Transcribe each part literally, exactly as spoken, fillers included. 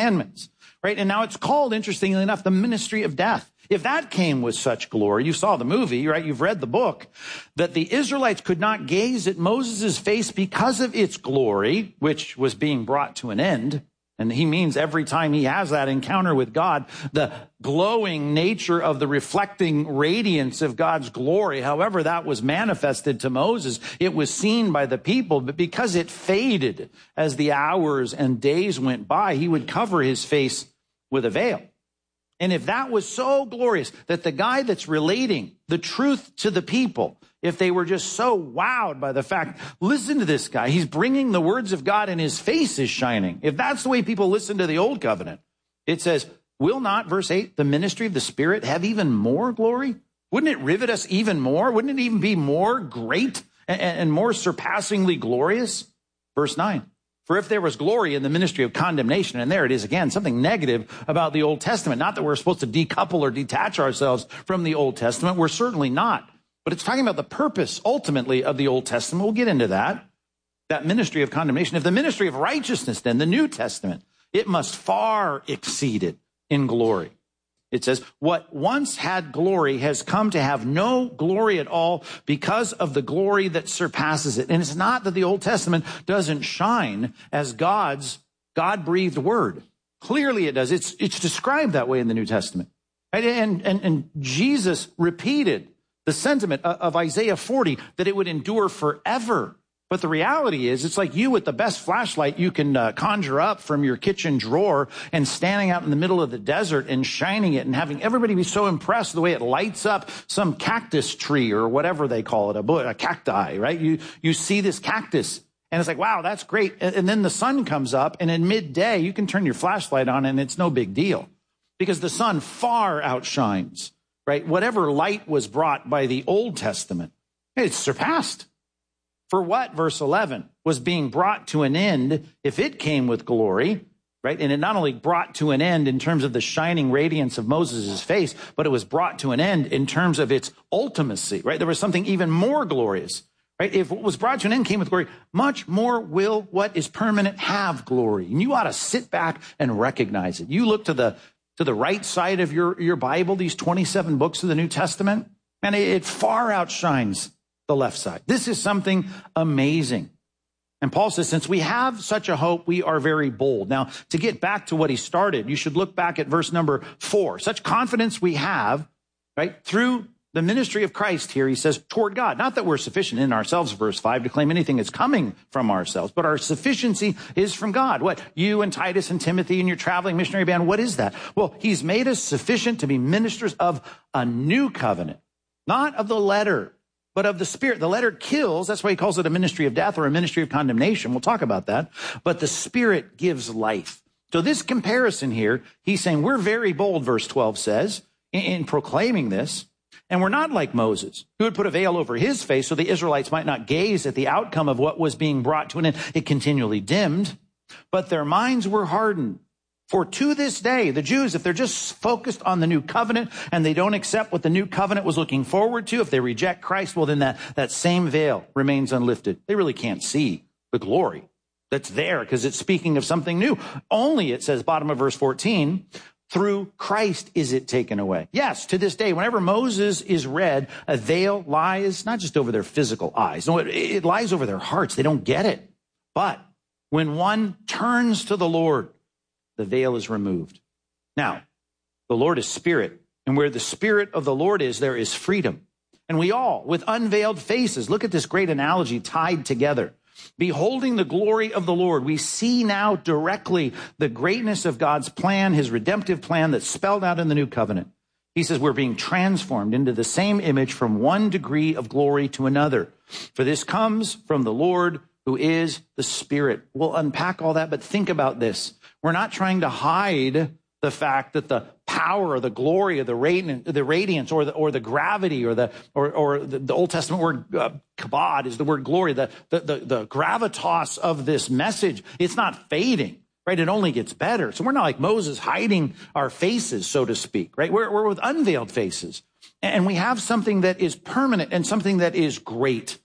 commandments, right? And now it's called, interestingly enough, the ministry of death. If that came with such glory, you saw the movie, right? You've read the book, that the Israelites could not gaze at Moses' face because of its glory, which was being brought to an end. And he means every time he has that encounter with God, the glowing nature of the reflecting radiance of God's glory, however that was manifested to Moses, it was seen by the people, but because it faded as the hours and days went by, he would cover his face with a veil. And if that was so glorious that the guy that's relating the truth to the people, if they were just so wowed by the fact, listen to this guy, he's bringing the words of God and his face is shining. If that's the way people listen to the old covenant, it says, will not, verse eight, the ministry of the Spirit have even more glory? Wouldn't it rivet us even more? Wouldn't it even be more great and, and more surpassingly glorious? Verse nine. For if there was glory in the ministry of condemnation, and there it is again, something negative about the Old Testament, not that we're supposed to decouple or detach ourselves from the Old Testament, we're certainly not. But it's talking about the purpose, ultimately, of the Old Testament. We'll get into that, that ministry of condemnation. If the ministry of righteousness, then, the New Testament, it must far exceed it in glory. It says, what once had glory has come to have no glory at all because of the glory that surpasses it. And it's not that the Old Testament doesn't shine as God's God-breathed word. Clearly it does. It's, it's described that way in the New Testament. Right? And, and, and Jesus repeated the sentiment of Isaiah forty that it would endure forever. But the reality is, it's like you with the best flashlight you can uh, conjure up from your kitchen drawer and standing out in the middle of the desert and shining it and having everybody be so impressed the way it lights up some cactus tree or whatever they call it, a, a cacti, right? You, you see this cactus and it's like, wow, that's great. And, and then the sun comes up and in midday, you can turn your flashlight on and it's no big deal because the sun far outshines, right? Whatever light was brought by the Old Testament, it's surpassed. For what, verse eleven, was being brought to an end if it came with glory, right? And it not only brought to an end in terms of the shining radiance of Moses' face, but it was brought to an end in terms of its ultimacy, right? There was something even more glorious, right? If what was brought to an end came with glory, much more will what is permanent have glory. And you ought to sit back and recognize it. You look to the to the right side of your, your Bible, these twenty-seven books of the New Testament, and it, it far outshines the left side. This is something amazing. And Paul says, since we have such a hope, we are very bold. Now, to get back to what he started, you should look back at verse number four. Such confidence we have, right, through the ministry of Christ here, he says, toward God. Not that we're sufficient in ourselves, verse five, to claim anything that's coming from ourselves, but our sufficiency is from God. What? You and Titus and Timothy and your traveling missionary band, what is that? Well, he's made us sufficient to be ministers of a new covenant, not of the letter, but of the Spirit. The letter kills. That's why he calls it a ministry of death or a ministry of condemnation. We'll talk about that. But the Spirit gives life. So this comparison here, he's saying we're very bold, verse twelve says, in, in proclaiming this. And we're not like Moses, who would put a veil over his face so the Israelites might not gaze at the outcome of what was being brought to an end. It continually dimmed, but their minds were hardened. For to this day, the Jews, if they're just focused on the new covenant and they don't accept what the new covenant was looking forward to, if they reject Christ, well, then that, that same veil remains unlifted. They really can't see the glory that's there because it's speaking of something new. Only, it says, bottom of verse fourteen, through Christ is it taken away. Yes, to this day, whenever Moses is read, a veil lies not just over their physical eyes. No, it, it lies over their hearts. They don't get it. But when one turns to the Lord, the veil is removed. Now, the Lord is Spirit, and where the Spirit of the Lord is, there is freedom. And we all, with unveiled faces, look at this great analogy tied together. Beholding the glory of the Lord, we see now directly the greatness of God's plan, his redemptive plan that's spelled out in the new covenant. He says we're being transformed into the same image from one degree of glory to another. For this comes from the Lord, who is the Spirit. We'll unpack all that, but think about this. We're not trying to hide the fact that the power or the glory or the radiance, the radiance or the or the gravity or the or or the, the Old Testament word uh, kabod is the word glory. The, the the the gravitas of this message, it's not fading, right? It only gets better. So we're not like Moses hiding our faces, so to speak, right? We're we're with unveiled faces, and we have something that is permanent and something that is great.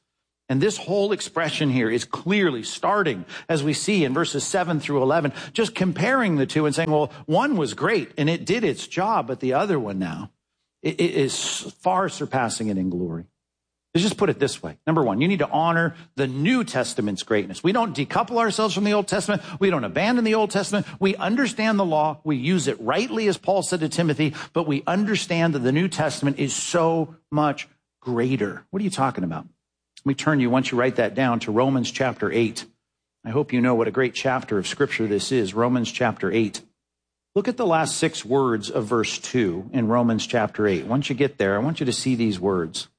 And this whole expression here is clearly starting, as we see in verses seven through eleven, just comparing the two and saying, well, one was great and it did its job, but the other one now it is far surpassing it in glory. Let's just put it this way. Number one, you need to honor the New Testament's greatness. We don't decouple ourselves from the Old Testament. We don't abandon the Old Testament. We understand the law. We use it rightly, as Paul said to Timothy, but we understand that the New Testament is so much greater. What are you talking about? Let me turn you, once you write that down, to Romans chapter eight. I hope you know what a great chapter of Scripture this is, Romans chapter eight. Look at the last six words of verse two in Romans chapter eight. Once you get there, I want you to see these words.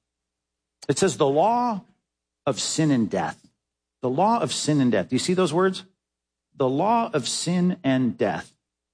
It says, the law of sin and death. The law of sin and death. Do you see those words? The law of sin and death.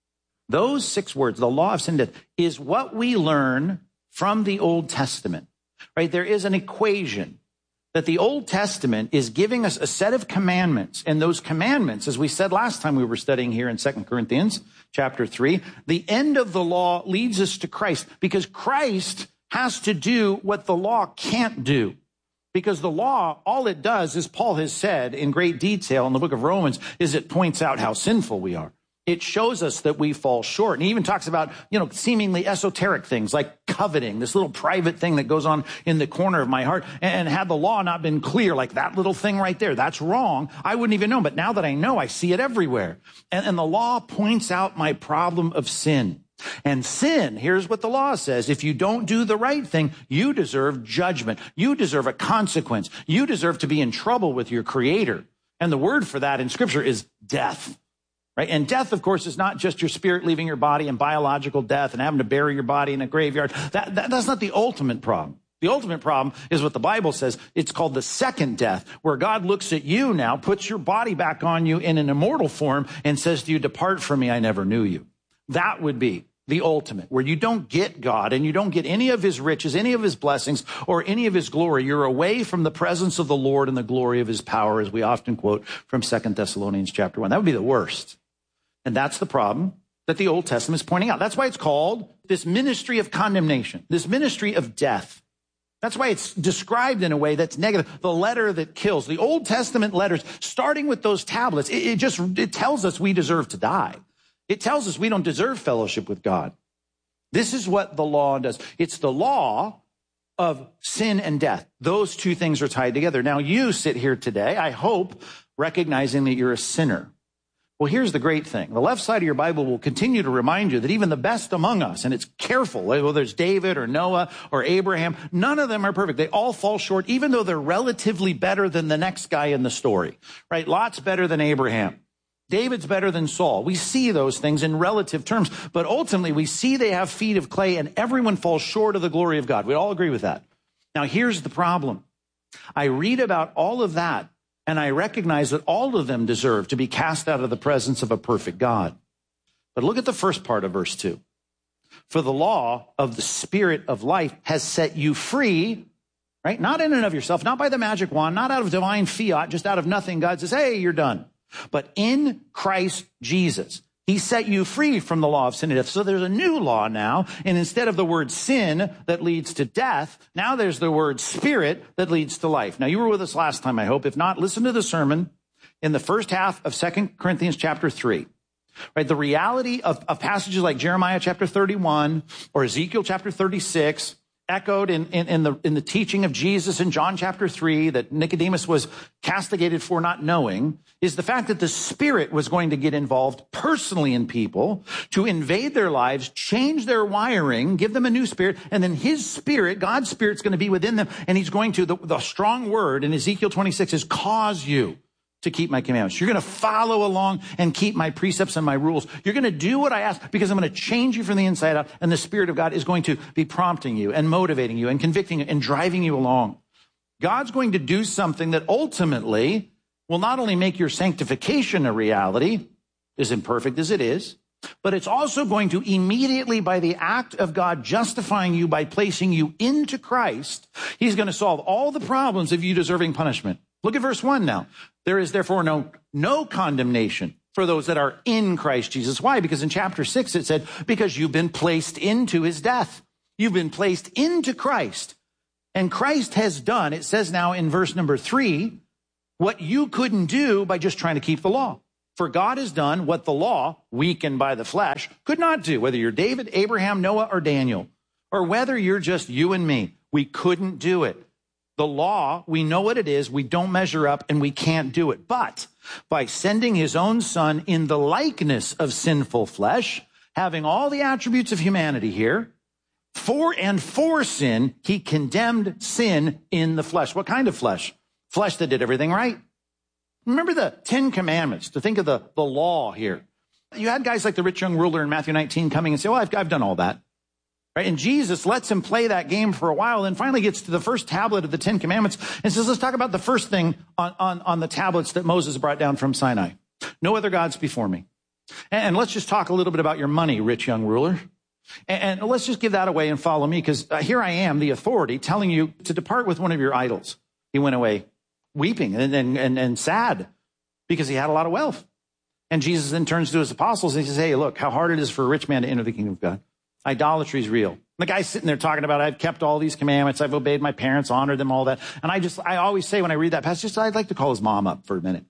Those six words, the law of sin and death, is what we learn from the Old Testament, right? There is an equation that the Old Testament is giving us a set of commandments. And those commandments, as we said last time we were studying here in Second Corinthians chapter three, the end of the law leads us to Christ, because Christ has to do what the law can't do. Because the law, all it does, as Paul has said in great detail in the book of Romans, is it points out how sinful we are. It shows us that we fall short. And he even talks about, you know, seemingly esoteric things like coveting, this little private thing that goes on in the corner of my heart. And had the law not been clear, like that little thing right there, that's wrong, I wouldn't even know. But now that I know, I see it everywhere. And, and the law points out my problem of sin. And sin, here's what the law says. If you don't do the right thing, you deserve judgment. You deserve a consequence. You deserve to be in trouble with your Creator. And the word for that in Scripture is death. Right? And death, of course, is not just your spirit leaving your body and biological death and having to bury your body in a graveyard. That, that, that's not the ultimate problem. The ultimate problem is what the Bible says. It's called the second death, where God looks at you now, puts your body back on you in an immortal form, and says to you, depart from me, I never knew you. That would be the ultimate, where you don't get God and you don't get any of his riches, any of his blessings, or any of his glory. You're away from the presence of the Lord and the glory of his power, as we often quote from Second Thessalonians chapter one. That would be the worst. And that's the problem that the Old Testament is pointing out. That's why it's called this ministry of condemnation, this ministry of death. That's why it's described in a way that's negative. The letter that kills. The Old Testament letters, starting with those tablets, it, it just it tells us we deserve to die. It tells us we don't deserve fellowship with God. This is what the law does. It's the law of sin and death. Those two things are tied together. Now, you sit here today, I hope, recognizing that you're a sinner. Well, here's the great thing. The left side of your Bible will continue to remind you that even the best among us, and it's careful, whether it's David or Noah or Abraham, none of them are perfect. They all fall short, even though they're relatively better than the next guy in the story, right? Lot's better than Abraham. David's better than Saul. We see those things in relative terms, but ultimately we see they have feet of clay and everyone falls short of the glory of God. We all agree with that. Now, here's the problem. I read about all of that, and I recognize that all of them deserve to be cast out of the presence of a perfect God. But look at the first part of verse two. For the law of the Spirit of life has set you free, right? Not in and of yourself, not by the magic wand, not out of divine fiat, just out of nothing. God says, hey, you're done. But in Christ Jesus, he set you free from the law of sin and death. So there's a new law now. And instead of the word sin that leads to death, now there's the word spirit that leads to life. Now, you were with us last time, I hope. If not, listen to the sermon in the first half of Second Corinthians chapter three. Right? The reality of, of passages like Jeremiah chapter thirty-one or Ezekiel chapter thirty-six, echoed in, in, in, the, in the teaching of Jesus in John chapter three that Nicodemus was castigated for not knowing, is the fact that the Spirit was going to get involved personally in people to invade their lives, change their wiring, give them a new spirit, and then his Spirit, God's Spirit, is going to be within them, and he's going to, the, the strong word in Ezekiel twenty-six is cause you to keep my commandments. You're going to follow along and keep my precepts and my rules. You're going to do what I ask because I'm going to change you from the inside out, and the Spirit of God is going to be prompting you and motivating you and convicting you and driving you along. God's going to do something that ultimately will not only make your sanctification a reality, as imperfect as it is, but it's also going to immediately, by the act of God justifying you by placing you into Christ, he's going to solve all the problems of you deserving punishment. Look at verse one now. There is therefore no, no condemnation for those that are in Christ Jesus. Why? Because in chapter six it said, because you've been placed into his death. You've been placed into Christ. And Christ has done, it says now in verse number three, what you couldn't do by just trying to keep the law. For God has done what the law, weakened by the flesh, could not do. Whether you're David, Abraham, Noah, or Daniel, or whether you're just you and me, we couldn't do it. The law, we know what it is, we don't measure up, and we can't do it. But by sending his own son in the likeness of sinful flesh, having all the attributes of humanity here, for and for sin, he condemned sin in the flesh. What kind of flesh? Flesh that did everything right. Remember the Ten Commandments, to think of the, the law here. You had guys like the rich young ruler in Matthew nineteen coming and say, well, I've, I've done all that. Right? And Jesus lets him play that game for a while, and finally gets to the first tablet of the Ten Commandments and says, let's talk about the first thing on, on, on the tablets that Moses brought down from Sinai. No other gods before me. And, and let's just talk a little bit about your money, rich young ruler. And, and let's just give that away and follow me, because uh, here I am, the authority, telling you to depart with one of your idols. He went away weeping and, and, and, and sad because he had a lot of wealth. And Jesus then turns to his apostles and he says, hey, look, how hard it is for a rich man to enter the kingdom of God. Idolatry is real. The guy's sitting there talking about, I've kept all these commandments, I've obeyed my parents, honored them, all that. And I just, I always say when I read that passage, just, I'd like to call his mom up for a minute.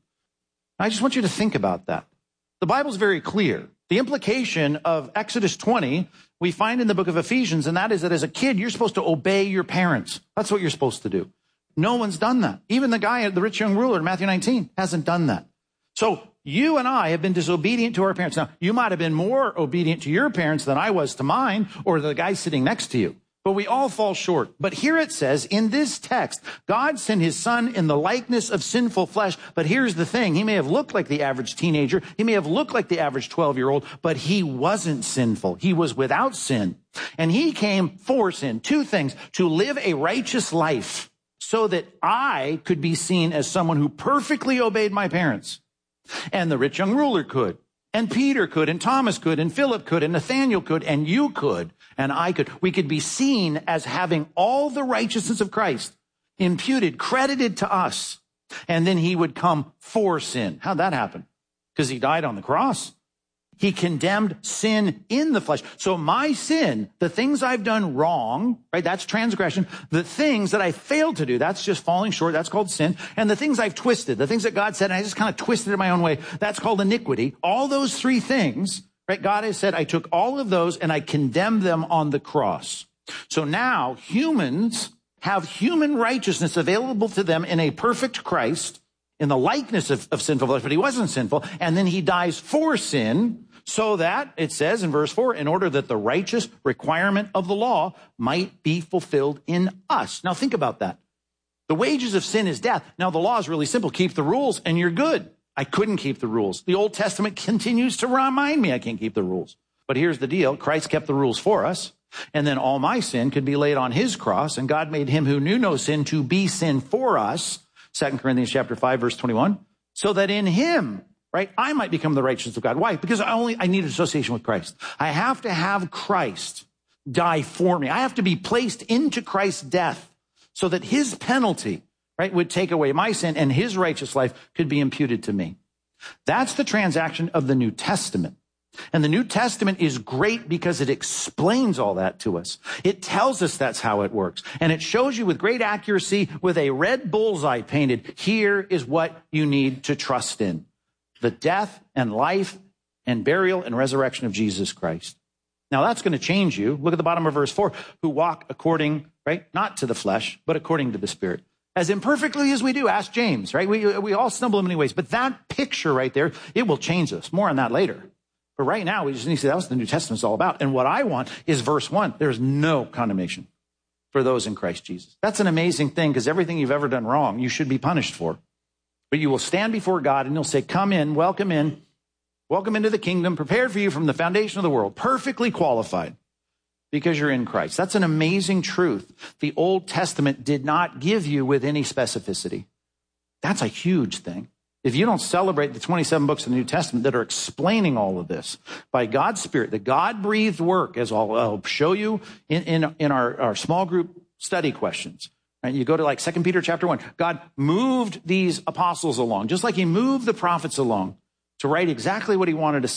I just want you to think about that. The Bible's very clear. The implication of Exodus twenty, we find in the book of Ephesians, and that is that as a kid, you're supposed to obey your parents. That's what you're supposed to do. No one's done that. Even the guy, the rich young ruler in Matthew nineteen, hasn't done that. So you and I have been disobedient to our parents. Now, you might have been more obedient to your parents than I was to mine or the guy sitting next to you. But we all fall short. But here it says in this text, God sent his son in the likeness of sinful flesh. But here's the thing. He may have looked like the average teenager. He may have looked like the average twelve-year-old, but he wasn't sinful. He was without sin. And he came for sin. Two things: to live a righteous life so that I could be seen as someone who perfectly obeyed my parents. And the rich young ruler could, and Peter could, and Thomas could, and Philip could, and Nathaniel could, and you could, and I could. We could be seen as having all the righteousness of Christ imputed, credited to us. And then he would come for sin. How'd that happen? Because he died on the cross. He condemned sin in the flesh. So my sin, the things I've done wrong, right? That's transgression. The things that I failed to do, that's just falling short. That's called sin. And the things I've twisted, the things that God said, and I just kind of twisted it my own way, that's called iniquity. All those three things, right? God has said, I took all of those and I condemned them on the cross. So now humans have human righteousness available to them in a perfect Christ, in the likeness of, of sinful flesh, but he wasn't sinful. And then he dies for sin, so that, it says in verse four, in order that the righteous requirement of the law might be fulfilled in us. Now think about that. The wages of sin is death. Now the law is really simple. Keep the rules and you're good. I couldn't keep the rules. The Old Testament continues to remind me I can't keep the rules. But here's the deal. Christ kept the rules for us. And then all my sin could be laid on his cross. And God made him who knew no sin to be sin for us. Second Corinthians chapter five, verse twenty-one. So that in him, right, I might become the righteousness of God. Why? Because I only, I need association with Christ. I have to have Christ die for me. I have to be placed into Christ's death so that his penalty, right, would take away my sin and his righteous life could be imputed to me. That's the transaction of the New Testament. And the New Testament is great because it explains all that to us. It tells us that's how it works. And it shows you with great accuracy, with a red bullseye painted, here is what you need to trust in: the death and life and burial and resurrection of Jesus Christ. Now that's going to change you. Look at the bottom of verse four, who walk according, right, not to the flesh, but according to the Spirit. As imperfectly as we do, ask James, right? We, we all stumble in many ways, but that picture right there, it will change us. More on that later. But right now, we just need to say that's what the New Testament is all about. And what I want is verse one. There's no condemnation for those in Christ Jesus. That's an amazing thing, because everything you've ever done wrong, you should be punished for. But you will stand before God and he'll say, come in, welcome in, welcome into the kingdom, prepared for you from the foundation of the world, perfectly qualified because you're in Christ. That's an amazing truth the Old Testament did not give you with any specificity. That's a huge thing. If you don't celebrate the twenty-seven books of the New Testament that are explaining all of this by God's Spirit, the God-breathed work, as I'll, I'll show you in, in, in our, our small group study questions. And you go to like Second Peter chapter one. God moved these apostles along, just like he moved the prophets along to write exactly what he wanted to say.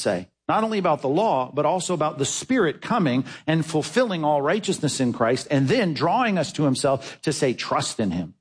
Not only about the law, but also about the Spirit coming and fulfilling all righteousness in Christ, and then drawing us to himself to say, trust in him,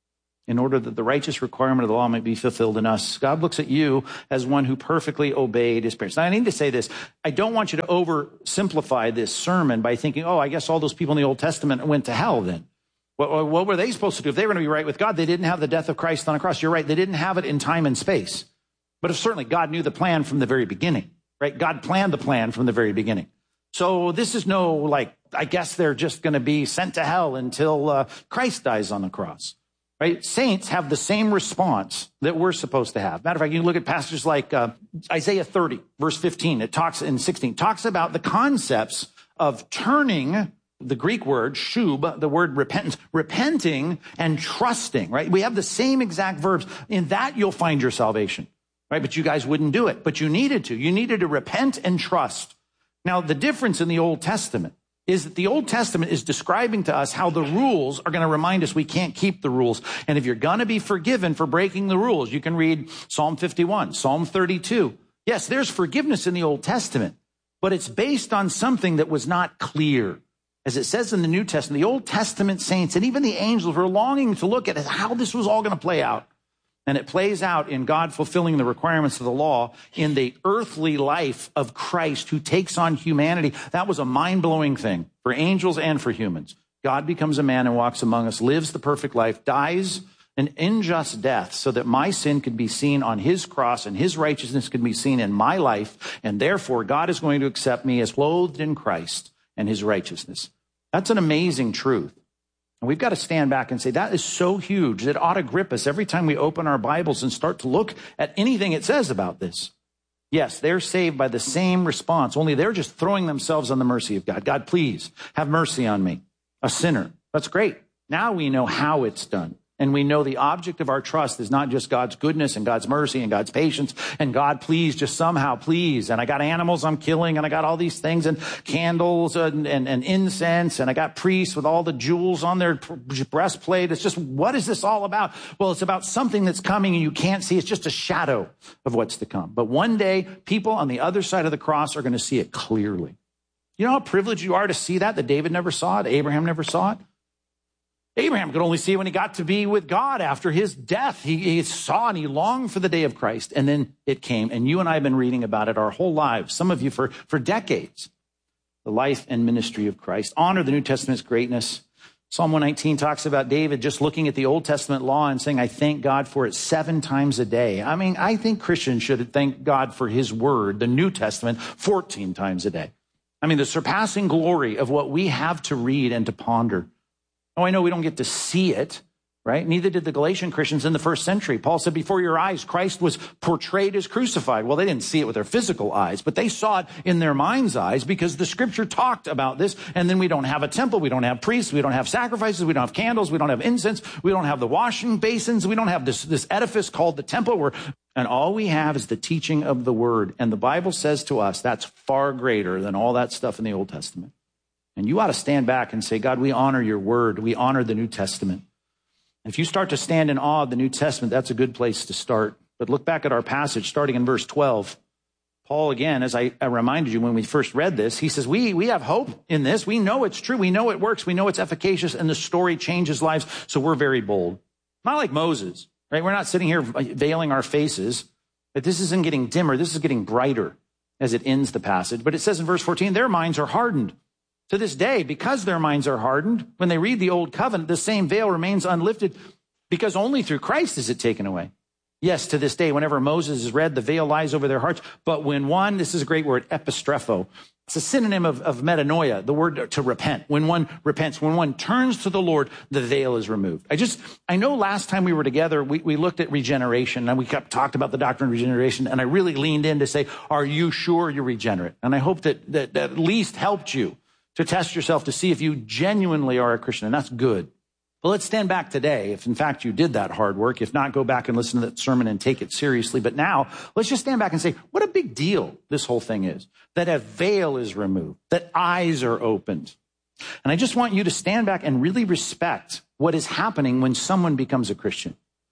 in order that the righteous requirement of the law might be fulfilled in us. God looks at you as one who perfectly obeyed his parents. Now, I need to say this. I don't want you to oversimplify this sermon by thinking, oh, I guess all those people in the Old Testament went to hell then. What, what were they supposed to do? If they were going to be right with God, they didn't have the death of Christ on a cross. You're right. They didn't have it in time and space. But if certainly God knew the plan from the very beginning, right? God planned the plan from the very beginning. So this is no, like, I guess they're just going to be sent to hell until uh, Christ dies on the cross. Right? Saints have the same response that we're supposed to have. Matter of fact, you look at passages like uh, Isaiah thirty, verse fifteen. It talks in sixteen, talks about the concepts of turning, the Greek word shub, the word repentance, repenting and trusting. Right? We have the same exact verbs. In that, you'll find your salvation. Right? But you guys wouldn't do it. But you needed to. You needed to repent and trust. Now, the difference in the Old Testament is that the Old Testament is describing to us how the rules are going to remind us we can't keep the rules. And if you're going to be forgiven for breaking the rules, you can read Psalm fifty-one, Psalm thirty-two. Yes, there's forgiveness in the Old Testament, but it's based on something that was not clear. As it says in the New Testament, the Old Testament saints and even the angels were longing to look at how this was all going to play out. And it plays out in God fulfilling the requirements of the law in the earthly life of Christ who takes on humanity. That was a mind-blowing thing for angels and for humans. God becomes a man and walks among us, lives the perfect life, dies an unjust death so that my sin could be seen on his cross and his righteousness could be seen in my life. And therefore, God is going to accept me as clothed in Christ and his righteousness. That's an amazing truth. And we've got to stand back and say, that is so huge that ought to grip us every time we open our Bibles and start to look at anything it says about this. Yes, they're saved by the same response, only they're just throwing themselves on the mercy of God. God, please have mercy on me, a sinner. That's great. Now we know how it's done. And we know the object of our trust is not just God's goodness and God's mercy and God's patience and God, please, just somehow, please. And I got animals I'm killing and I got all these things and candles and, and, and incense and I got priests with all the jewels on their breastplate. It's just, what is this all about? Well, it's about something that's coming and you can't see. It's just a shadow of what's to come. But one day, people on the other side of the cross are going to see it clearly. You know how privileged you are to see that, that David never saw it, Abraham never saw it? Abraham could only see it when he got to be with God after his death. He, he saw and he longed for the day of Christ, and then it came. And you and I have been reading about it our whole lives, some of you for, for decades. The life and ministry of Christ. Honor the New Testament's greatness. Psalm one nineteen talks about David just looking at the Old Testament law and saying, I thank God for it seven times a day. I mean, I think Christians should thank God for his word, the New Testament, fourteen times a day. I mean, the surpassing glory of what we have to read and to ponder. Oh, I know we don't get to see it, right? Neither did the Galatian Christians in the first century. Paul said, before your eyes, Christ was portrayed as crucified. Well, they didn't see it with their physical eyes, but they saw it in their mind's eyes because the scripture talked about this. And then we don't have a temple. We don't have priests. We don't have sacrifices. We don't have candles. We don't have incense. We don't have the washing basins. We don't have this, this edifice called the temple where, and all we have is the teaching of the word. And the Bible says to us, that's far greater than all that stuff in the Old Testament. And you ought to stand back and say, God, we honor your word. We honor the New Testament. If you start to stand in awe of the New Testament, that's a good place to start. But look back at our passage, starting in verse twelve. Paul, again, as I, I reminded you when we first read this, he says, we, we have hope in this. We know it's true. We know it works. We know it's efficacious, and the story changes lives. So we're very bold. Not like Moses, right? We're not sitting here veiling our faces. But this isn't getting dimmer. This is getting brighter as it ends the passage. But it says in verse fourteen, their minds are hardened. To this day, because their minds are hardened, when they read the old covenant, the same veil remains unlifted because only through Christ is it taken away. Yes, to this day, whenever Moses is read, the veil lies over their hearts. But when one, this is a great word, epistrepho, it's a synonym of, of metanoia, the word to repent. When one repents, when one turns to the Lord, the veil is removed. I just, I know last time we were together, we, we looked at regeneration and we kept talked about the doctrine of regeneration. And I really leaned in to say, are you sure you're regenerate? And I hope that that, that at least helped you to test yourself to see if you genuinely are a Christian, and that's good. But let's stand back today, if in fact you did that hard work. If not, go back and listen to that sermon and take it seriously. But now, let's just stand back and say, what a big deal this whole thing is. That a veil is removed, that eyes are opened. And I just want you to stand back and really respect what is happening when someone becomes a Christian.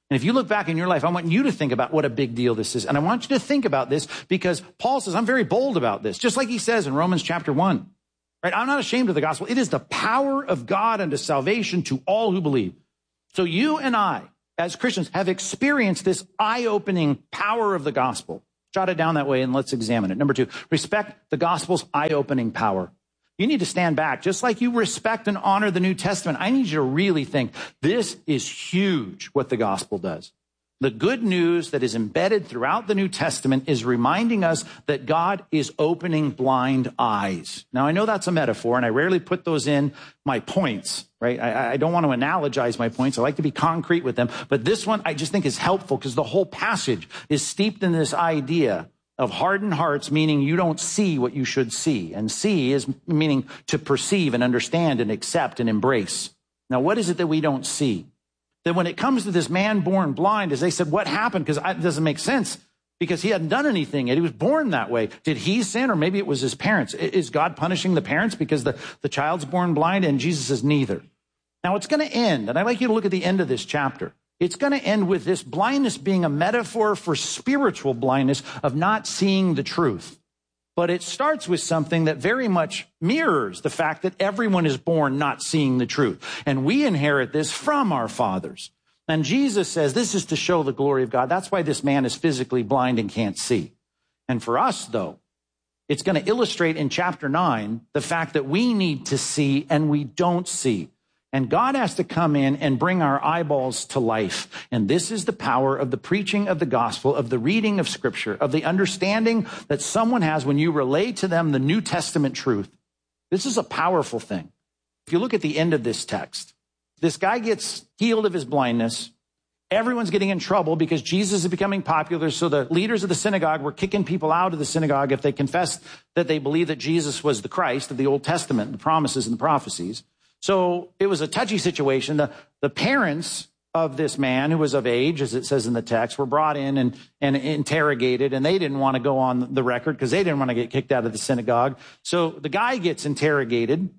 And if you look back in your life, I want you to think about what a big deal this is. And I want you to think about this because Paul says, I'm very bold about this, just like he says in Romans chapter one. Right? I'm not ashamed of the gospel. It is the power of God unto salvation to all who believe. So you and I, as Christians, have experienced this eye-opening power of the gospel. Jot it down that way and let's examine it. Number two, respect the gospel's eye-opening power. You need to stand back. Just like you respect and honor the New Testament, I need you to really think, this is huge what the gospel does. The good news that is embedded throughout the New Testament is reminding us that God is opening blind eyes. Now, I know that's a metaphor, and I rarely put those in my points, right? I, I don't want to analogize my points. I like to be concrete with them. But this one I just think is helpful because the whole passage is steeped in this idea of hardened hearts, meaning you don't see what you should see. And see is meaning to perceive and understand and accept and embrace. Now, what is it that we don't see? That when it comes to this man born blind, as they said, what happened? Because it doesn't make sense because he hadn't done anything and he was born that way. Did he sin or maybe it was his parents? Is God punishing the parents because the, the child's born blind? And Jesus says neither. Now it's going to end, and I'd like you to look at the end of this chapter. It's going to end with this blindness being a metaphor for spiritual blindness of not seeing the truth. But it starts with something that very much mirrors the fact that everyone is born not seeing the truth. And we inherit this from our fathers. And Jesus says this is to show the glory of God. That's why this man is physically blind and can't see. And for us, though, it's going to illustrate in chapter nine the fact that we need to see and we don't see. And God has to come in and bring our eyeballs to life. And this is the power of the preaching of the gospel, of the reading of scripture, of the understanding that someone has when you relay to them the New Testament truth. This is a powerful thing. If you look at the end of this text, this guy gets healed of his blindness. Everyone's getting in trouble because Jesus is becoming popular. So the leaders of the synagogue were kicking people out of the synagogue if they confessed that they believed that Jesus was the Christ of the Old Testament, the promises and the prophecies. So it was a touchy situation. The, the parents of this man who was of age, as it says in the text, were brought in and, and interrogated, and they didn't want to go on the record because they didn't want to get kicked out of the synagogue. So the guy gets interrogated.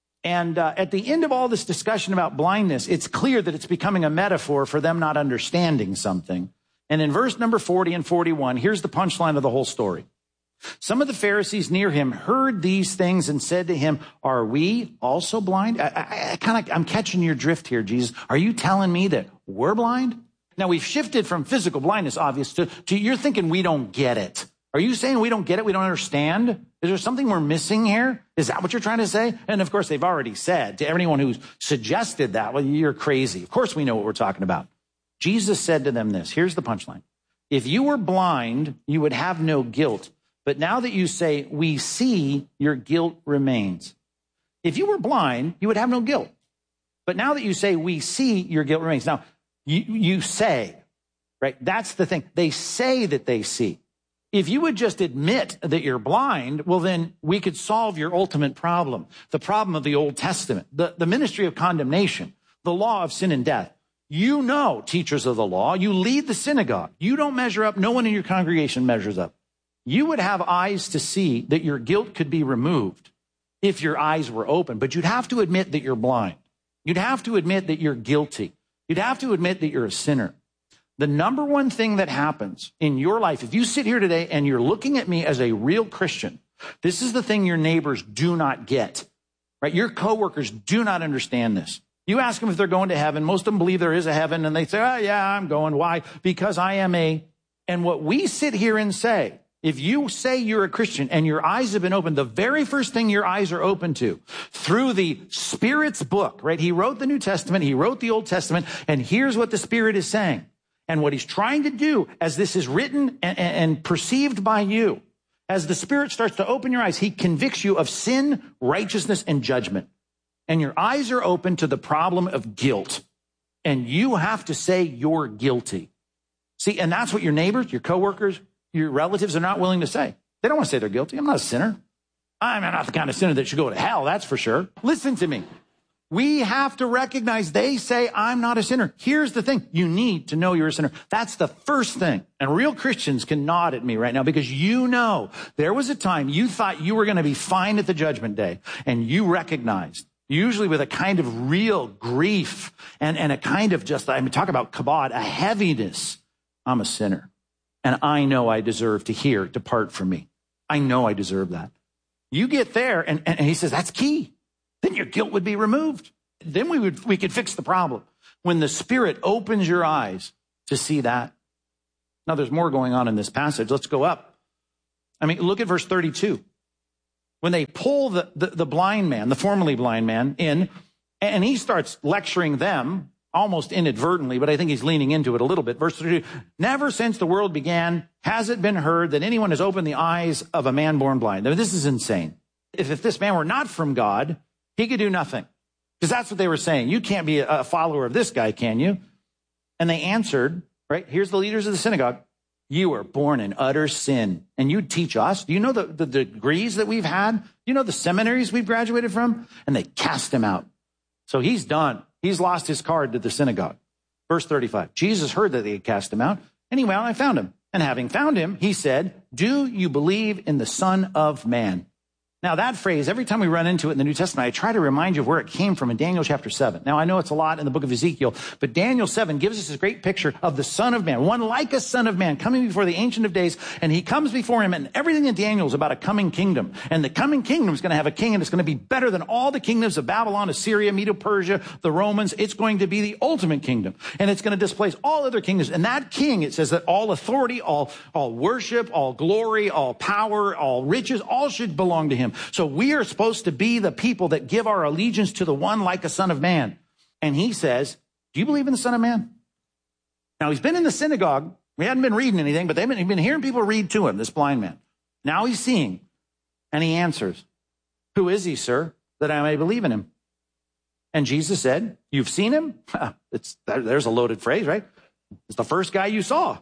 And uh, at the end of all this discussion about blindness, it's clear that it's becoming a metaphor for them not understanding something. And in verse number forty and forty-one, here's the punchline of the whole story. Some of the Pharisees near him heard these things and said to him, are we also blind? I, I, I kind of, I'm catching your drift here, Jesus. Are you telling me that we're blind? Now we've shifted from physical blindness, obvious, to, to you're thinking we don't get it. Are you saying we don't get it? We don't understand? Is there something we're missing here? Is that what you're trying to say? And of course, they've already said to anyone who's suggested that, well, you're crazy. Of course, we know what we're talking about. Jesus said to them this. Here's the punchline. If you were blind, you would have no guilt. But now that you say, we see, your guilt remains. If you were blind, you would have no guilt. But now that you say, we see, your guilt remains. Now, you, you say, right? That's the thing. They say that they see. If you would just admit that you're blind, well, then we could solve your ultimate problem, the problem of the Old Testament, the, the ministry of condemnation, the law of sin and death. You know, teachers of the law, you lead the synagogue. You don't measure up. No one in your congregation measures up. You would have eyes to see that your guilt could be removed if your eyes were open, but you'd have to admit that you're blind. You'd have to admit that you're guilty. You'd have to admit that you're a sinner. The number one thing that happens in your life, if you sit here today and you're looking at me as a real Christian, this is the thing your neighbors do not get, right? Your coworkers do not understand this. You ask them if they're going to heaven. Most of them believe there is a heaven, and they say, oh, yeah, I'm going. Why? Because I am a, and what we sit here and say, if you say you're a Christian and your eyes have been opened, the very first thing your eyes are open to through the Spirit's book, right? He wrote the New Testament. He wrote the Old Testament. And here's what the Spirit is saying. And what he's trying to do as this is written and, and perceived by you, as the Spirit starts to open your eyes, he convicts you of sin, righteousness, and judgment. And your eyes are open to the problem of guilt. And you have to say you're guilty. See, and that's what your neighbors, your coworkers, your relatives are not willing to say. They don't want to say they're guilty. I'm not a sinner. I'm not the kind of sinner that should go to hell, that's for sure. Listen to me. We have to recognize they say, I'm not a sinner. Here's the thing. You need to know you're a sinner. That's the first thing. And real Christians can nod at me right now because you know there was a time you thought you were going to be fine at the judgment day, and you recognized usually with a kind of real grief and, and a kind of just, I mean, talk about kabod, a heaviness. I'm a sinner, and I know I deserve to hear, depart from me. I know I deserve that. You get there, and, and he says, that's key. Then your guilt would be removed. Then we would we could fix the problem. When the Spirit opens your eyes to see that. Now, there's more going on in this passage. Let's go up. I mean, look at verse thirty-two. When they pull the, the, the blind man, the formerly blind man, in, and he starts lecturing them, almost inadvertently, but I think he's leaning into it a little bit. Verse thirty-two, never since the world began has it been heard that anyone has opened the eyes of a man born blind. Now, this is insane. If, if this man were not from God, he could do nothing. Because that's what they were saying. You can't be a follower of this guy, can you? And they answered, right? Here's the leaders of the synagogue. You were born in utter sin, and you teach us. Do you know the, the degrees that we've had? Do you know the seminaries we've graduated from? And they cast him out. So he's done. He's lost his card to the synagogue. Verse thirty-five, Jesus heard that they had cast him out, and he went out and found him. And having found him, he said, do you believe in the Son of Man? Now, that phrase, every time we run into it in the New Testament, I try to remind you of where it came from in Daniel chapter seven. Now, I know it's a lot in the book of Ezekiel, but Daniel seven gives us this great picture of the Son of Man, one like a Son of Man coming before the Ancient of Days, and he comes before him, and everything in Daniel is about a coming kingdom. And the coming kingdom is going to have a king, and it's going to be better than all the kingdoms of Babylon, Assyria, Medo-Persia, the Romans. It's going to be the ultimate kingdom, and it's going to displace all other kingdoms. And that king, it says that all authority, all, all worship, all glory, all power, all riches, all should belong to him. So we are supposed to be the people that give our allegiance to the one like a Son of Man. And he says, do you believe in the Son of Man? Now, he's been in the synagogue. We hadn't been reading anything, but they've been, he's been hearing people read to him, this blind man. Now he's seeing. And he answers, who is he, sir, that I may believe in him? And Jesus said, you've seen him? It's, there's a loaded phrase, right? It's the first guy you saw.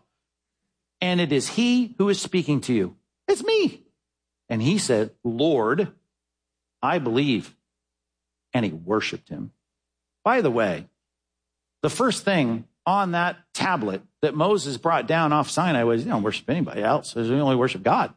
And it is he who is speaking to you. It's me. And he said, Lord, I believe. And he worshiped him. By the way, the first thing on that tablet that Moses brought down off Sinai was, you don't worship anybody else. We only worship God.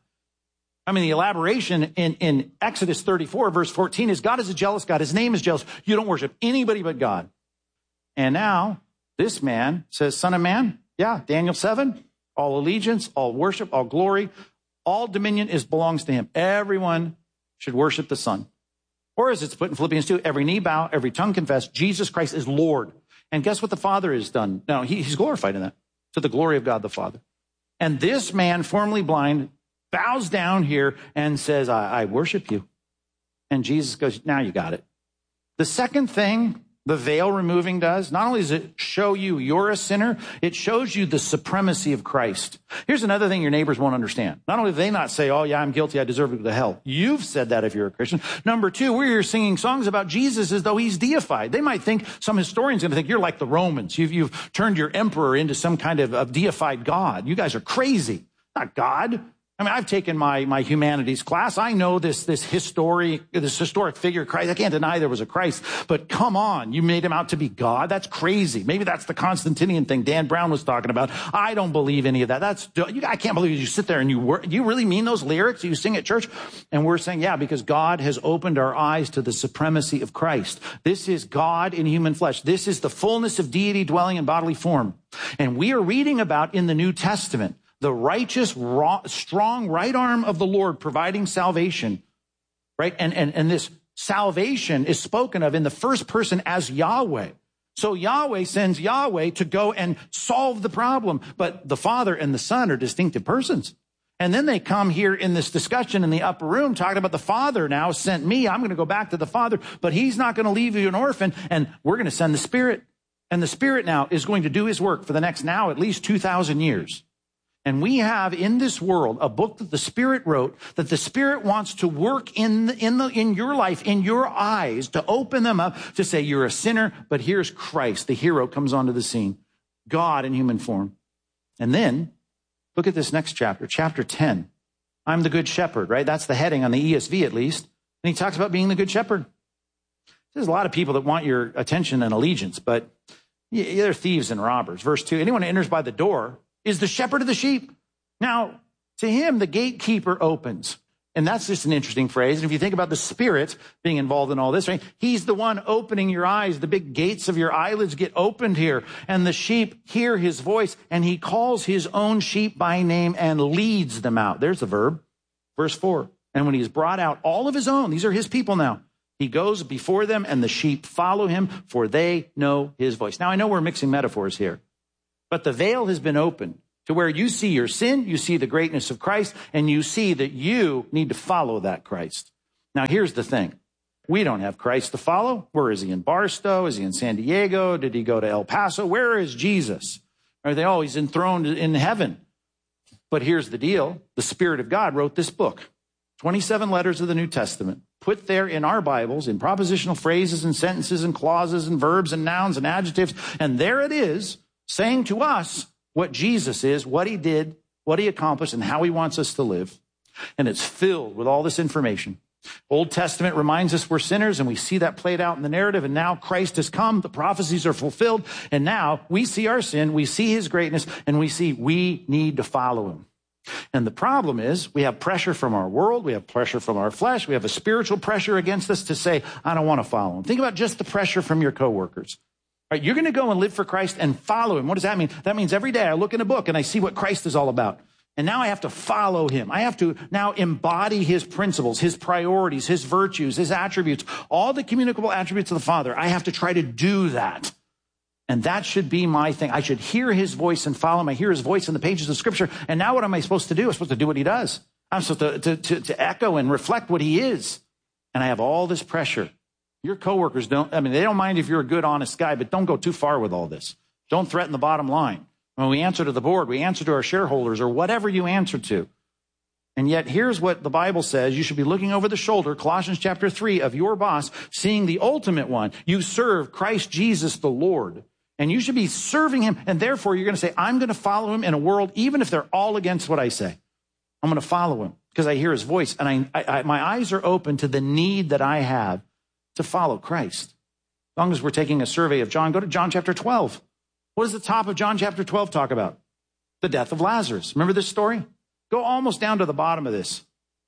I mean, the elaboration in, in Exodus thirty-four, verse fourteen is God is a jealous God. His name is jealous. You don't worship anybody but God. And now this man says, Son of Man. Yeah, Daniel seven, all allegiance, all worship, all glory, all dominion is belongs to him. Everyone should worship the Son. Or as it's put in Philippians two, every knee bow, every tongue confess, Jesus Christ is Lord. And guess what the Father has done? No, he, he's glorified in that, to the glory of God the Father. And this man, formerly blind, bows down here and says, I, I worship you. And Jesus goes, now you got it. The second thing the veil removing does, not only does it show you you're a sinner, it shows you the supremacy of Christ. Here's another thing your neighbors won't understand. Not only do they not say, oh yeah, I'm guilty, I deserve to go to hell. You've said that if you're a Christian. Number two, we're here singing songs about Jesus as though he's deified. They might think, some historians are going to think, you're like the Romans. You've, you've turned your emperor into some kind of, of deified God. You guys are crazy. Not God. I mean, I've taken my, my humanities class. I know this, this history, this historic figure, Christ. I can't deny there was a Christ, but come on, you made him out to be God. That's crazy. Maybe that's the Constantinian thing Dan Brown was talking about. I don't believe any of that. That's, you, I can't believe you sit there and you work. Do you really mean those lyrics you sing at church? And we're saying, yeah, because God has opened our eyes to the supremacy of Christ. This is God in human flesh. This is the fullness of deity dwelling in bodily form. And we are reading about in the New Testament the righteous, raw, strong right arm of the Lord providing salvation, right? And, and, and this salvation is spoken of in the first person as Yahweh. So Yahweh sends Yahweh to go and solve the problem. But the Father and the Son are distinctive persons. And then they come here in this discussion in the upper room talking about the Father now sent me. I'm going to go back to the Father, but he's not going to leave you an orphan. And we're going to send the Spirit. And the Spirit now is going to do his work for the next now at least two thousand years. And we have in this world a book that the Spirit wrote, that the Spirit wants to work in the, in the, in your life, in your eyes, to open them up, to say you're a sinner, but here's Christ. The hero comes onto the scene, God in human form. And then look at this next chapter, chapter ten. I'm the good shepherd, right? That's the heading on the E S V at least. And he talks about being the good shepherd. There's a lot of people that want your attention and allegiance, but they're thieves and robbers. Verse two, anyone who enters by the door is the shepherd of the sheep. Now, to him, the gatekeeper opens. And that's just an interesting phrase. And if you think about the Spirit being involved in all this, right? He's the one opening your eyes. The big gates of your eyelids get opened here. And the sheep hear his voice. And he calls his own sheep by name and leads them out. There's the verb. Verse four. And when he's brought out all of his own, these are his people now, he goes before them and the sheep follow him, for they know his voice. Now, I know we're mixing metaphors here, but the veil has been opened to where you see your sin, you see the greatness of Christ, and you see that you need to follow that Christ. Now, here's the thing. We don't have Christ to follow. Where is he? In Barstow? Is he in San Diego? Did he go to El Paso? Where is Jesus? Are they always enthroned in heaven? But here's the deal. The Spirit of God wrote this book, twenty-seven letters of the New Testament, put there in our Bibles in propositional phrases and sentences and clauses and verbs and nouns and adjectives. And there it is, saying to us what Jesus is, what he did, what he accomplished, and how he wants us to live. And it's filled with all this information. Old Testament reminds us we're sinners, and we see that played out in the narrative. And now Christ has come. The prophecies are fulfilled. And now we see our sin, we see his greatness, and we see we need to follow him. And the problem is we have pressure from our world. We have pressure from our flesh. We have a spiritual pressure against us to say, I don't want to follow him. Think about just the pressure from your coworkers. Right, you're going to go and live for Christ and follow him. What does that mean? That means every day I look in a book and I see what Christ is all about. And now I have to follow him. I have to now embody his principles, his priorities, his virtues, his attributes, all the communicable attributes of the Father. I have to try to do that. And that should be my thing. I should hear his voice and follow him. I hear his voice in the pages of Scripture. And now what am I supposed to do? I'm supposed to do what he does. I'm supposed to, to, to, to echo and reflect what he is. And I have all this pressure. Your coworkers don't, I mean, they don't mind if you're a good, honest guy, but don't go too far with all this. Don't threaten the bottom line. When we answer to the board, we answer to our shareholders or whatever you answer to. And yet here's what the Bible says. You should be looking over the shoulder, Colossians chapter three, of your boss, seeing the ultimate one. You serve Christ Jesus the Lord. And you should be serving him. And therefore, you're going to say, I'm going to follow him in a world, even if they're all against what I say. I'm going to follow him because I hear his voice. And I, I, I, my eyes are open to the need that I have to follow Christ. As long as we're taking a survey of John, go to John chapter twelve. What does the top of John chapter twelve talk about? The death of Lazarus. Remember this story? Go almost down to the bottom of this.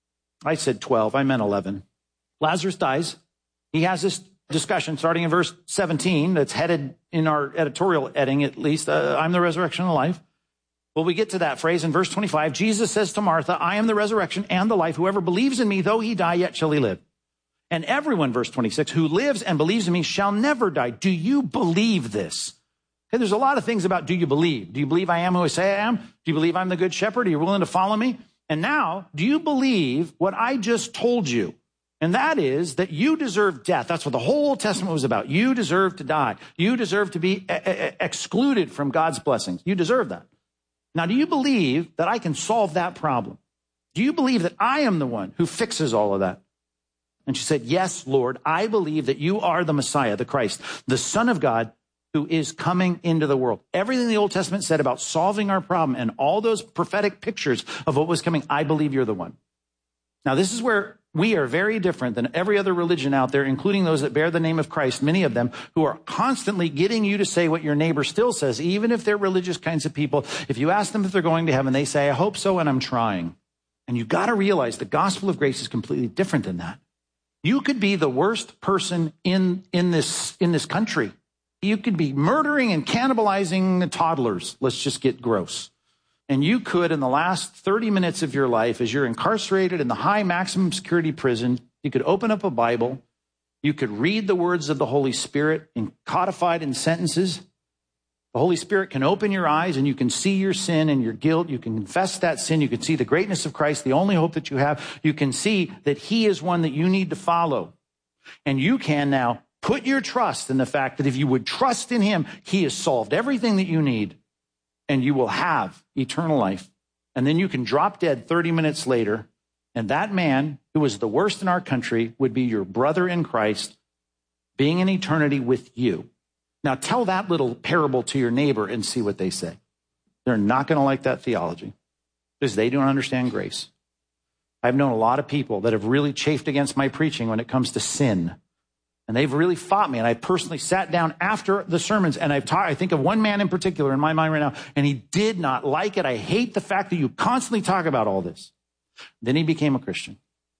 I said twelve, I meant eleven. Lazarus dies. He has this discussion starting in verse seventeen that's headed in our editorial heading, at least. Uh, I'm the resurrection and the life. Well, we get to that phrase in verse twenty-five. Jesus says to Martha, I am the resurrection and the life. Whoever believes in me, though he die, yet shall he live. And everyone, verse twenty-six, who lives and believes in me shall never die. Do you believe this? Okay, there's a lot of things about do you believe? Do you believe I am who I say I am? Do you believe I'm the good shepherd? Are you willing to follow me? And now, do you believe what I just told you? And that is that you deserve death. That's what the whole Old Testament was about. You deserve to die. You deserve to be excluded from God's blessings. You deserve that. Now, do you believe that I can solve that problem? Do you believe that I am the one who fixes all of that? And she said, yes, Lord, I believe that you are the Messiah, the Christ, the Son of God who is coming into the world. Everything the Old Testament said about solving our problem and all those prophetic pictures of what was coming, I believe you're the one. Now, this is where we are very different than every other religion out there, including those that bear the name of Christ, many of them who are constantly getting you to say what your neighbor still says, even if they're religious kinds of people. If you ask them if they're going to heaven, they say, I hope so, and I'm trying. And you've got to realize the gospel of grace is completely different than that. You could be the worst person in, in this, in this country. You could be murdering and cannibalizing the toddlers. Let's just get gross. And you could, in the last thirty minutes of your life, as you're incarcerated in the high maximum security prison, you could open up a Bible. You could read the words of the Holy Spirit in, codified in sentences. The Holy Spirit can open your eyes and you can see your sin and your guilt. You can confess that sin. You can see the greatness of Christ, the only hope that you have. You can see that he is one that you need to follow. And you can now put your trust in the fact that if you would trust in him, he has solved everything that you need and you will have eternal life. And then you can drop dead thirty minutes later. And that man who was the worst in our country would be your brother in Christ, being in eternity with you. Now tell that little parable to your neighbor and see what they say. They're not going to like that theology because they don't understand grace. I've known a lot of people that have really chafed against my preaching when it comes to sin. And they've really fought me. And I personally sat down after the sermons and I've taught, I think of one man in particular in my mind right now, and he did not like it. I hate the fact that you constantly talk about all this. Then he became a Christian.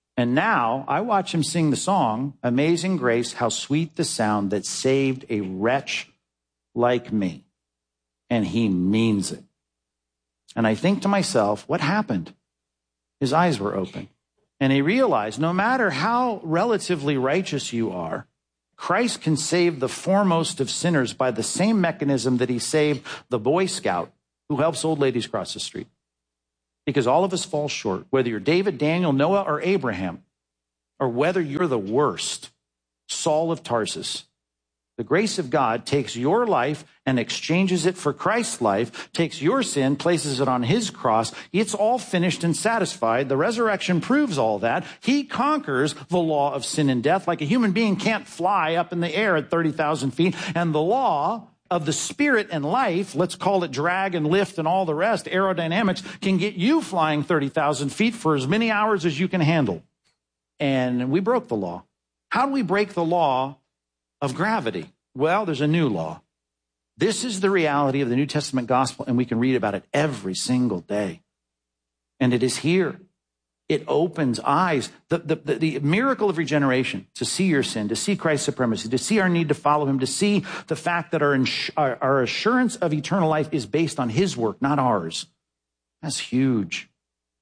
And now I watch him sing the song, Amazing Grace, how sweet the sound that saved a wretch like me. And he means it. And I think to myself, what happened? His eyes were open. And he realized no matter how relatively righteous you are, Christ can save the foremost of sinners by the same mechanism that he saved the Boy Scout who helps old ladies cross the street. Because all of us fall short, whether you're David, Daniel, Noah, or Abraham, or whether you're the worst, Saul of Tarsus. The grace of God takes your life and exchanges it for Christ's life, takes your sin, places it on his cross. It's all finished and satisfied. The resurrection proves all that. He conquers the law of sin and death like a human being can't fly up in the air at thirty thousand feet. And the law of the spirit and life, let's call it drag and lift and all the rest, aerodynamics, can get you flying thirty thousand feet for as many hours as you can handle. And we broke the law. How do we break the law of gravity? Well, there's a new law. This is the reality of the New Testament gospel, and we can read about it every single day. And it is here. It opens eyes. The, the, the, the miracle of regeneration, to see your sin, to see Christ's supremacy, to see our need to follow him, to see the fact that our, ins- our, our assurance of eternal life is based on his work, not ours. That's huge.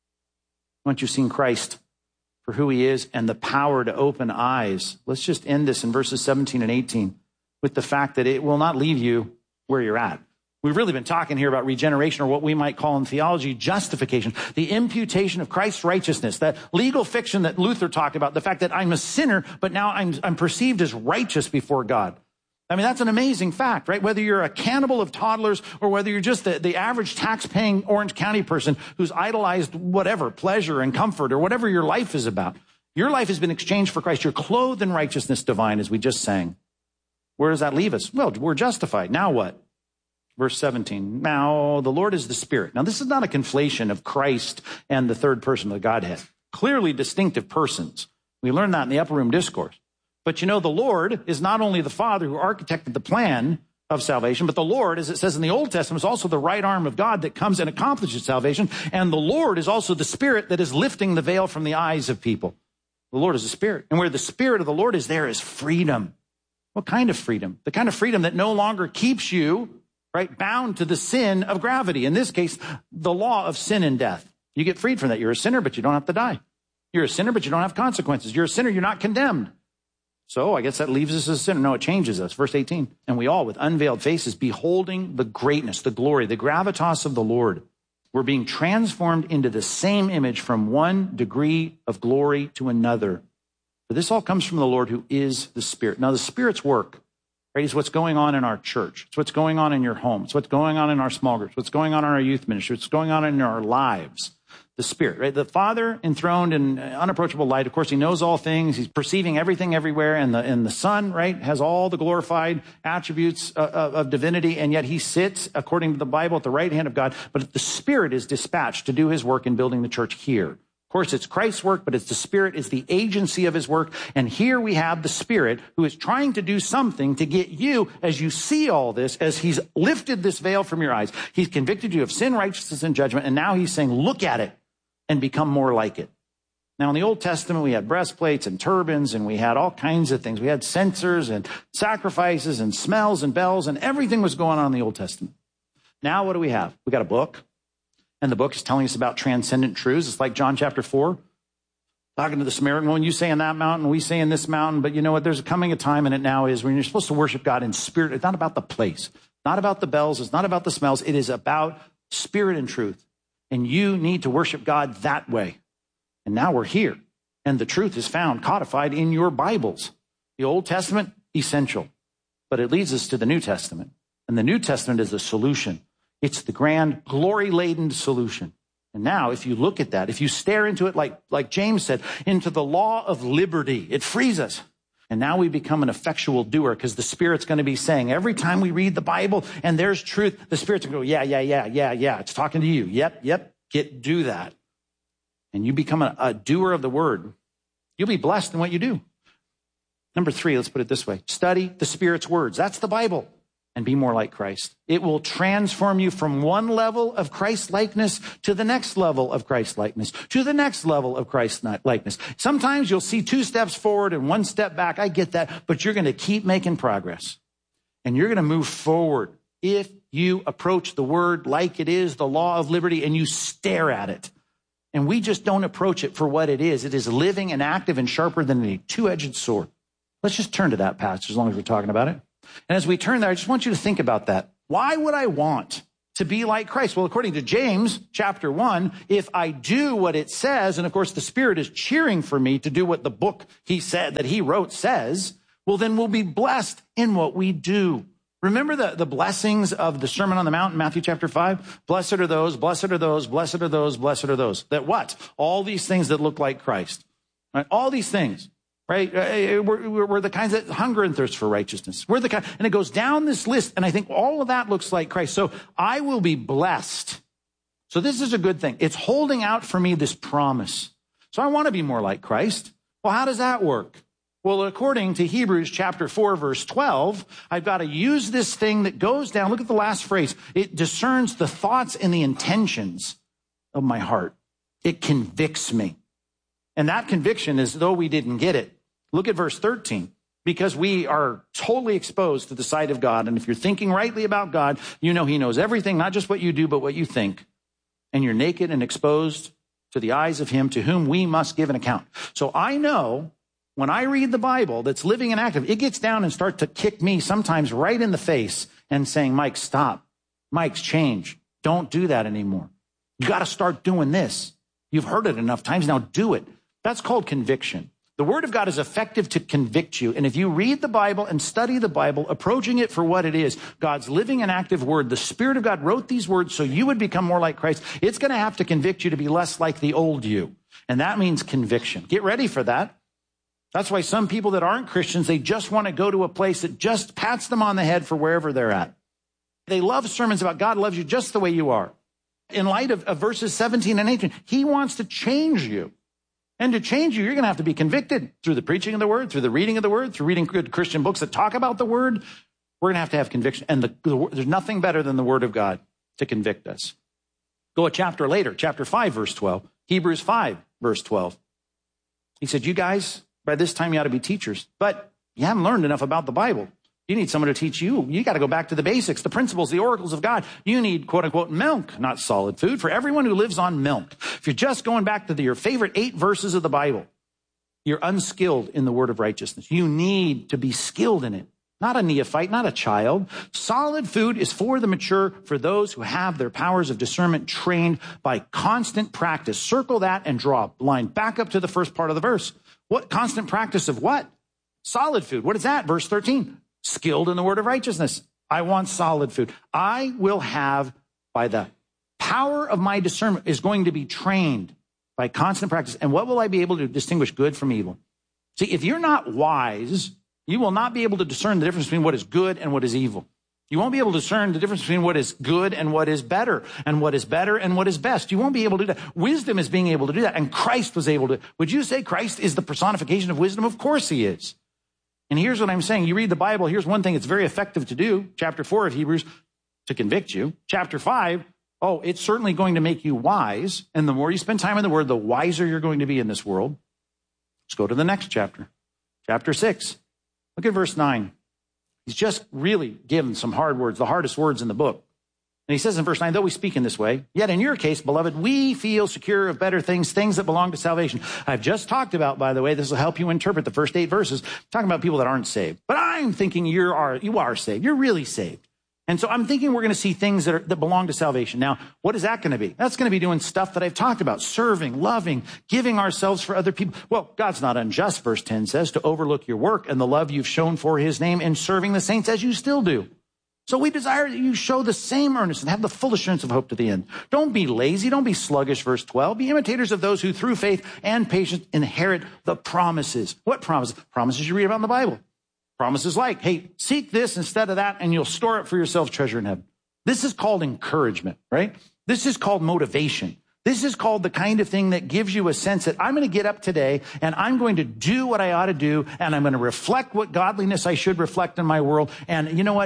Once you've seen Christ for who he is and the power to open eyes, let's just end this in verses seventeen and eighteen with the fact that it will not leave you where you're at. We've really been talking here about regeneration, or what we might call in theology justification, the imputation of Christ's righteousness, that legal fiction that Luther talked about, the fact that I'm a sinner, but now I'm, I'm perceived as righteous before God. I mean, that's an amazing fact, right? Whether you're a cannibal of toddlers or whether you're just the, the average tax-paying Orange County person who's idolized whatever, pleasure and comfort or whatever your life is about. Your life has been exchanged for Christ. You're clothed in righteousness divine, as we just sang. Where does that leave us? Well, we're justified. Now what? Verse seventeen. Now the Lord is the Spirit. Now this is not a conflation of Christ and the third person of the Godhead. Clearly distinctive persons. We learned that in the upper room discourse. But you know, the Lord is not only the Father who architected the plan of salvation, but the Lord, as it says in the Old Testament, is also the right arm of God that comes and accomplishes salvation. And the Lord is also the Spirit that is lifting the veil from the eyes of people. The Lord is the Spirit. And where the Spirit of the Lord is, there is freedom. What kind of freedom? The kind of freedom that no longer keeps you, right, bound to the sin of gravity. In this case, the law of sin and death. You get freed from that. You're a sinner, but you don't have to die. You're a sinner, but you don't have consequences. You're a sinner, you're not condemned. So I guess that leaves us as a sinner. No, it changes us. Verse eighteen. And we all, with unveiled faces, beholding the greatness, the glory, the gravitas of the Lord, we're being transformed into the same image from one degree of glory to another. But this all comes from the Lord, who is the Spirit. Now, the Spirit's work, right, is what's going on in our church. It's what's going on in your home. It's what's going on in our small groups. What's going on in our youth ministry. What's going on in our lives. The Spirit, right? The Father enthroned in unapproachable light. Of course, he knows all things. He's perceiving everything everywhere. And the, and the Son, right, has all the glorified attributes of, of divinity. And yet he sits, according to the Bible, at the right hand of God. But the Spirit is dispatched to do his work in building the church here. Of course, it's Christ's work, but it's the Spirit, is the agency of his work. And here we have the Spirit who is trying to do something to get you, as you see all this, as he's lifted this veil from your eyes. He's convicted you of sin, righteousness, and judgment. And now he's saying, look at it and become more like it. Now, in the Old Testament, we had breastplates and turbans, and we had all kinds of things. We had censers and sacrifices and smells and bells, and everything was going on in the Old Testament. Now, what do we have? We got a book. And the book is telling us about transcendent truths. It's like John chapter four, talking to the Samaritan woman, you say in that mountain, we say in this mountain. But you know what? There's coming a time, and it now is, when you're supposed to worship God in spirit. It's not about the place, not about the bells. It's not about the smells. It is about spirit and truth. And you need to worship God that way. And now we're here. And the truth is found codified in your Bibles. The Old Testament, essential. But it leads us to the New Testament. And the New Testament is the solution. It's the grand, glory-laden solution. And now, if you look at that, if you stare into it, like, like James said, into the law of liberty, it frees us. And now we become an effectual doer, because the Spirit's going to be saying, every time we read the Bible and there's truth, the Spirit's going to go, yeah, yeah, yeah, yeah, yeah. It's talking to you. Yep, yep, get, do that. And you become a, a doer of the word. You'll be blessed in what you do. Number three, let's put it this way. Study the Spirit's words. That's the Bible. and be more like Christ. It will transform you from one level of Christ-likeness to the next level of Christ-likeness, to the next level of Christ-likeness. Sometimes you'll see two steps forward and one step back. I get that, but you're going to keep making progress. And you're going to move forward if you approach the word like it is, the law of liberty, and you stare at it. And we just don't approach it for what it is. It is living and active and sharper than a two-edged sword. Let's just turn to that passage as long as we're talking about it. And as we turn there, I just want you to think about that. Why would I want to be like Christ? Well, according to James chapter one, if I do what it says, and of course the Spirit is cheering for me to do what the book he said that he wrote says, well, then we'll be blessed in what we do. Remember the, the blessings of the Sermon on the Mount in Matthew chapter five? Blessed are those, blessed are those, blessed are those, blessed are those. That what? All these things that look like Christ. Right? All these things. Right? We're, we're the kinds that hunger and thirst for righteousness. We're the kind, and it goes down this list, and I think all of that looks like Christ. So I will be blessed. So this is a good thing. It's holding out for me this promise. So I want to be more like Christ. Well, how does that work? Well, according to Hebrews chapter four, verse twelve, I've got to use this thing that goes down. Look at the last phrase. It discerns the thoughts and the intentions of my heart. It convicts me. And that conviction is though we didn't get it. Look at verse thirteen, because we are totally exposed to the sight of God. And if you're thinking rightly about God, you know he knows everything, not just what you do, but what you think. And you're naked and exposed to the eyes of him to whom we must give an account. So I know when I read the Bible that's living and active, it gets down and starts to kick me sometimes right in the face and saying, Mike, stop. Mike's change. Don't do that anymore. You got to start doing this. You've heard it enough times. Now do it. That's called conviction. The word of God is effective to convict you. And if you read the Bible and study the Bible, approaching it for what it is, God's living and active word, the Spirit of God wrote these words so you would become more like Christ. It's going to have to convict you to be less like the old you. And that means conviction. Get ready for that. That's why some people that aren't Christians, they just want to go to a place that just pats them on the head for wherever they're at. They love sermons about God loves you just the way you are. In light of, of verses seventeen and eighteen, he wants to change you. And to change you, you're going to have to be convicted through the preaching of the word, through the reading of the word, through reading good Christian books that talk about the word. We're going to have to have conviction. And the, the, there's nothing better than the word of God to convict us. Go a chapter later, chapter five, verse twelve, Hebrews five, verse twelve. He said, you guys, by this time you ought to be teachers, but you haven't learned enough about the Bible. You need someone to teach you. You got to go back to the basics, the principles, the oracles of God. You need, quote unquote, milk, not solid food, for everyone who lives on milk. If you're just going back to the, your favorite eight verses of the Bible, you're unskilled in the word of righteousness. You need to be skilled in it, not a neophyte, not a child. Solid food is for the mature, for those who have their powers of discernment trained by constant practice. Circle that and draw a line back up to the first part of the verse. What constant practice of what? Solid food. What is that? Verse thirteen. Skilled in the word of righteousness. I want solid food. I will have, by the power of my discernment, is going to be trained by constant practice. And what will I be able to distinguish good from evil? See, if you're not wise, you will not be able to discern the difference between what is good and what is evil. You won't be able to discern the difference between what is good and what is better, and what is better and what is best. You won't be able to do that. Wisdom is being able to do that, and Christ was able to. Would you say Christ is the personification of wisdom? Of course he is. And here's what I'm saying. You read the Bible, here's one thing it's very effective to do. Chapter four of Hebrews, to convict you. Chapter five, oh, it's certainly going to make you wise. And the more you spend time in the word, the wiser you're going to be in this world. Let's go to the next chapter. Chapter six. Look at verse nine. He's just really given some hard words, the hardest words in the book. And he says in verse nine, though we speak in this way, yet in your case, beloved, we feel secure of better things, things that belong to salvation. I've just talked about, by the way, this will help you interpret the first eight verses, talking about people that aren't saved. But I'm thinking you are, you are saved. You're really saved. And so I'm thinking we're going to see things that, are, that belong to salvation. Now, what is that going to be? That's going to be doing stuff that I've talked about, serving, loving, giving ourselves for other people. Well, God's not unjust, verse ten says, to overlook your work and the love you've shown for his name in serving the saints as you still do. So we desire that you show the same earnestness and have the full assurance of hope to the end. Don't be lazy. Don't be sluggish, verse twelve. Be imitators of those who through faith and patience inherit the promises. What promises? Promises you read about in the Bible. Promises like, hey, seek this instead of that, and you'll store up for yourself treasure in heaven. This is called encouragement, right? This is called motivation. This is called the kind of thing that gives you a sense that I'm going to get up today and I'm going to do what I ought to do, and I'm going to reflect what godliness I should reflect in my world. And you know what?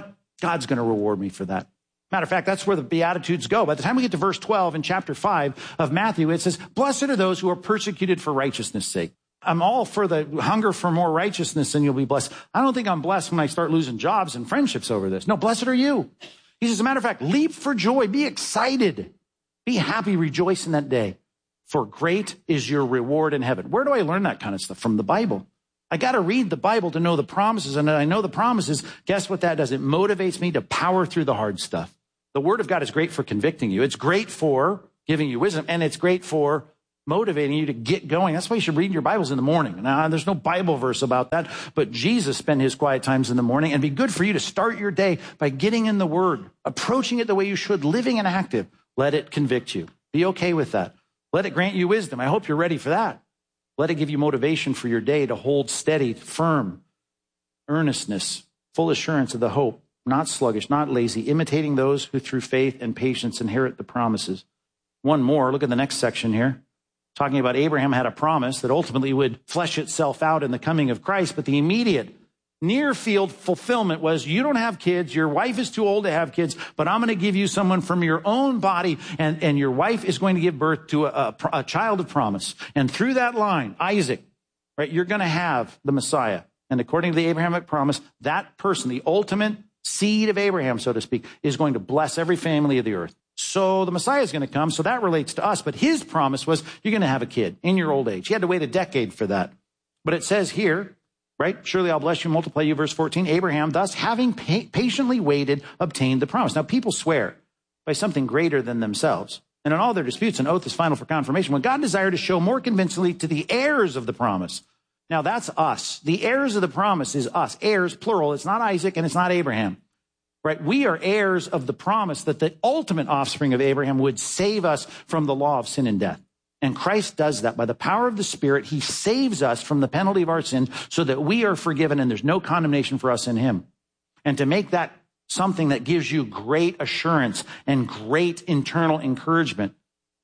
God's going to reward me for that. Matter of fact, that's where the Beatitudes go. By the time we get to verse twelve in chapter five of Matthew, it says, blessed are those who are persecuted for righteousness' sake. I'm all for the hunger for more righteousness and you'll be blessed. I don't think I'm blessed when I start losing jobs and friendships over this. No, blessed are you. He says, as a matter of fact, leap for joy. Be excited. Be happy. Rejoice in that day. For great is your reward in heaven. Where do I learn that kind of stuff? From the Bible. I got to read the Bible to know the promises. And I know the promises. Guess what that does? It motivates me to power through the hard stuff. The word of God is great for convicting you. It's great for giving you wisdom. And it's great for motivating you to get going. That's why you should read your Bibles in the morning. Now, there's no Bible verse about that, but Jesus spent his quiet times in the morning, and it'd be good for you to start your day by getting in the Word, approaching it the way you should, living and active. Let it convict you. Be okay with that. Let it grant you wisdom. I hope you're ready for that. Let it give you motivation for your day to hold steady, firm, earnestness, full assurance of the hope, not sluggish, not lazy, imitating those who through faith and patience inherit the promises. One more, look at the next section here. Talking about Abraham had a promise that ultimately would flesh itself out in the coming of Christ, but the immediate near field fulfillment was, you don't have kids, your wife is too old to have kids, but I'm going to give you someone from your own body, and, and your wife is going to give birth to a, a, a child of promise. And through that line, Isaac, right, you're going to have the Messiah. And according to the Abrahamic promise, that person, the ultimate seed of Abraham, so to speak, is going to bless every family of the earth. So the Messiah is going to come. So that relates to us. But his promise was, you're going to have a kid in your old age. He had to wait a decade for that. But it says here, right? Surely I'll bless you, multiply you. Verse fourteen, Abraham, thus having pa- patiently waited, obtained the promise. Now people swear by something greater than themselves. And in all their disputes, an oath is final for confirmation. When God desired to show more convincingly to the heirs of the promise. Now that's us. The heirs of the promise is us. Heirs, plural. It's not Isaac and it's not Abraham. Right? We are heirs of the promise that the ultimate offspring of Abraham would save us from the law of sin and death. And Christ does that by the power of the Spirit. He saves us from the penalty of our sin so that we are forgiven and there's no condemnation for us in him. And to make that something that gives you great assurance and great internal encouragement,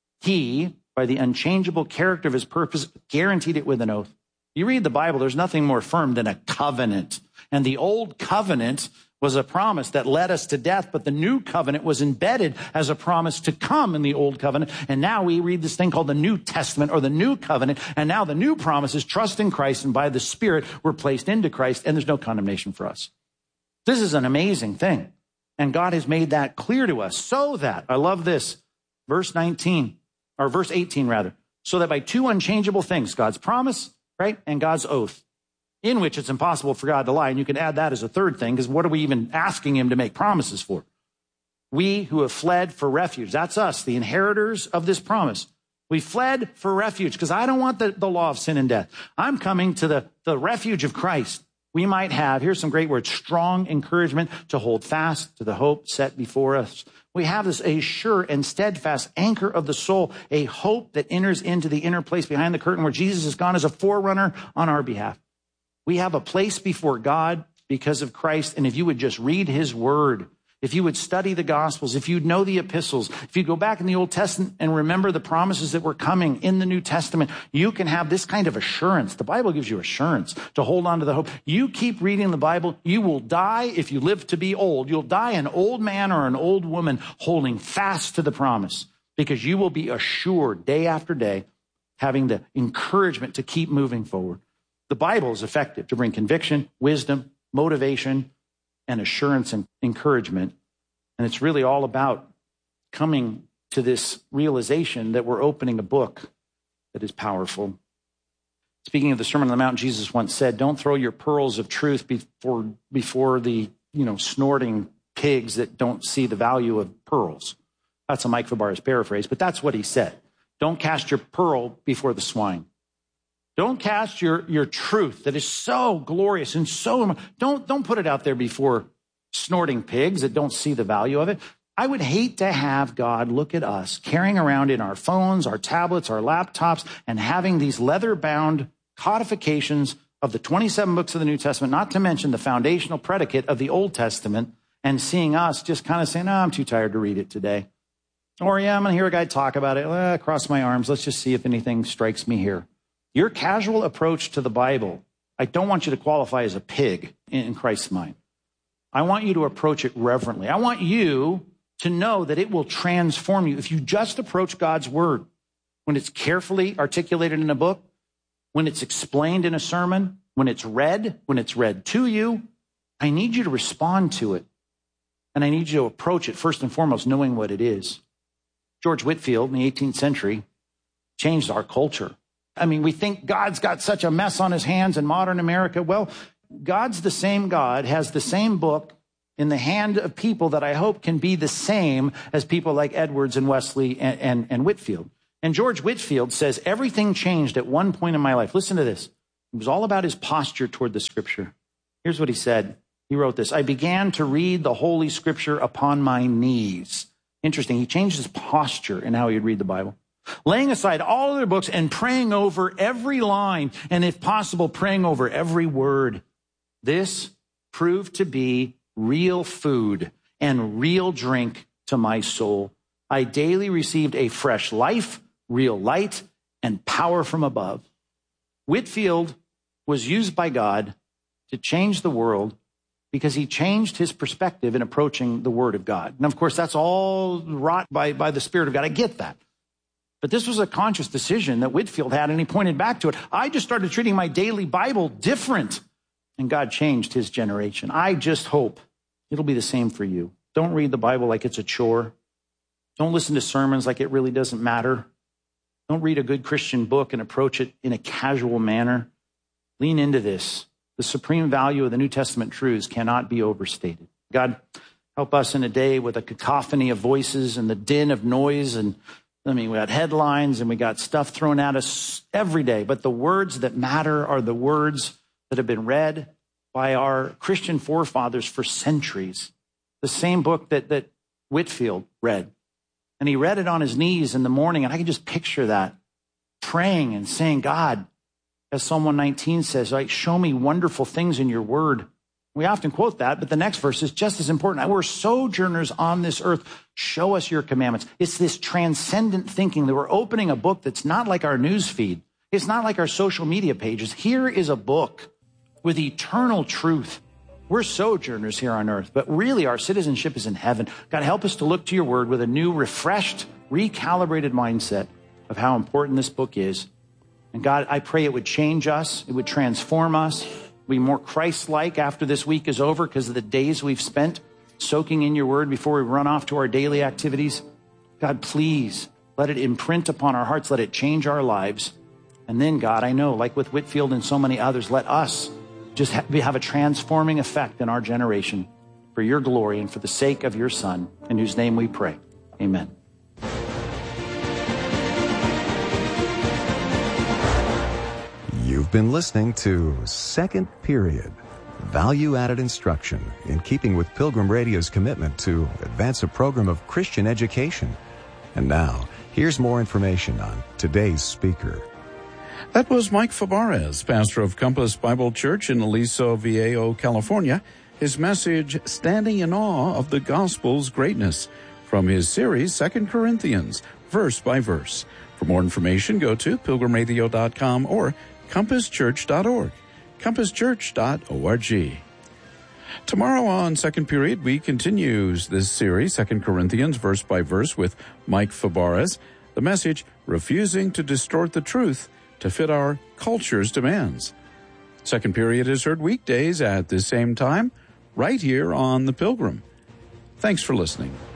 he, by the unchangeable character of his purpose, guaranteed it with an oath. You read the Bible, there's nothing more firm than a covenant. And the old covenant was a promise that led us to death, but the new covenant was embedded as a promise to come in the old covenant. And now we read this thing called the New Testament or the new covenant. And now the new promise is trust in Christ, and by the Spirit we're placed into Christ, and there's no condemnation for us. This is an amazing thing. And God has made that clear to us so that, I love this, verse nineteen, or verse eighteen rather, so that by two unchangeable things, God's promise, right, and God's oath, in which it's impossible for God to lie. And you can add that as a third thing, because what are we even asking him to make promises for? We who have fled for refuge, that's us, the inheritors of this promise. We fled for refuge, because I don't want the, the law of sin and death. I'm coming to the, the refuge of Christ. We might have, here's some great words, strong encouragement to hold fast to the hope set before us. We have this a sure and steadfast anchor of the soul, a hope that enters into the inner place behind the curtain where Jesus has gone as a forerunner on our behalf. We have a place before God because of Christ. And if you would just read his word, if you would study the Gospels, if you'd know the epistles, if you go back in the Old Testament and remember the promises that were coming in the New Testament, you can have this kind of assurance. The Bible gives you assurance to hold on to the hope. You keep reading the Bible, you will die if you live to be old. You'll die an old man or an old woman holding fast to the promise, because you will be assured day after day, having the encouragement to keep moving forward. The Bible is effective to bring conviction, wisdom, motivation, and assurance and encouragement. And it's really all about coming to this realization that we're opening a book that is powerful. Speaking of the Sermon on the Mount, Jesus once said, don't throw your pearls of truth before, before the, you know, snorting pigs that don't see the value of pearls. That's a Mike Fabar's paraphrase, but that's what he said. Don't cast your pearl before the swine. Don't cast your, your truth that is so glorious and so, don't, don't put it out there before snorting pigs that don't see the value of it. I would hate to have God look at us carrying around in our phones, our tablets, our laptops, and having these leather-bound codifications of the twenty-seven books of the New Testament, not to mention the foundational predicate of the Old Testament, and seeing us just kind of saying, oh, I'm too tired to read it today. Or, yeah, I'm going to hear a guy talk about it. Eh, cross my arms. Let's just see if anything strikes me here. Your casual approach to the Bible, I don't want you to qualify as a pig in Christ's mind. I want you to approach it reverently. I want you to know that it will transform you. If you just approach God's word, when it's carefully articulated in a book, when it's explained in a sermon, when it's read, when it's read to you, I need you to respond to it. And I need you to approach it first and foremost, knowing what it is. George Whitefield in the eighteenth century changed our culture. I mean, we think God's got such a mess on his hands in modern America. Well, God's the same God, has the same book in the hand of people that I hope can be the same as people like Edwards and Wesley and, and, and Whitefield. And George Whitefield says, everything changed at one point in my life. Listen to this. It was all about his posture toward the scripture. Here's what he said. He wrote this: I began to read the Holy Scripture upon my knees. Interesting. He changed his posture in how he'd read the Bible. Laying aside all other books and praying over every line, and if possible, praying over every word. This proved to be real food and real drink to my soul. I daily received a fresh life, real light, and power from above. Whitefield was used by God to change the world because he changed his perspective in approaching the Word of God. And of course, that's all wrought by, by the Spirit of God. I get that. But this was a conscious decision that Whitefield had, and he pointed back to it. I just started treating my daily Bible different, and God changed his generation. I just hope it'll be the same for you. Don't read the Bible like it's a chore. Don't listen to sermons like it really doesn't matter. Don't read a good Christian book and approach it in a casual manner. Lean into this. The supreme value of the New Testament truths cannot be overstated. God, help us in a day with a cacophony of voices and the din of noise. And I mean, we got headlines and we got stuff thrown at us every day. But the words that matter are the words that have been read by our Christian forefathers for centuries. The same book that, that Whitefield read. And he read it on his knees in the morning. And I can just picture that, praying and saying, God, as Psalm one nineteen says, like, show me wonderful things in your word. We often quote that, but the next verse is just as important. We're sojourners on this earth. Show us your commandments. It's this transcendent thinking that we're opening a book that's not like our news feed. It's not like our social media pages. Here is a book with eternal truth. We're sojourners here on earth, but really our citizenship is in heaven. God, help us to look to your word with a new, refreshed, recalibrated mindset of how important this book is. And God, I pray it would change us. It would transform us. Be more Christ-like after this week is over because of the days we've spent soaking in your word before we run off to our daily activities. God, please let it imprint upon our hearts. Let it change our lives. And then, God, I know, like with Whitefield and so many others, let us just have a transforming effect in our generation for your glory and for the sake of your Son, in whose name we pray. Amen. You've been listening to Second Period, value-added instruction in keeping with Pilgrim Radio's commitment to advance a program of Christian education. And now, here's more information on today's speaker. That was Mike Fabarez, pastor of Compass Bible Church in Aliso Viejo, California. His message, Standing in Awe of the Gospel's Greatness, from his series, Second Corinthians, verse by verse. For more information, go to pilgrim radio dot com or compass church dot org, compass church dot org. Tomorrow on Second Period, we continue this series, Second Corinthians, verse by verse, with Mike Fabarez. The message, Refusing to Distort the Truth to Fit Our Culture's Demands. Second Period is heard weekdays at the same time, right here on The Pilgrim. Thanks for listening.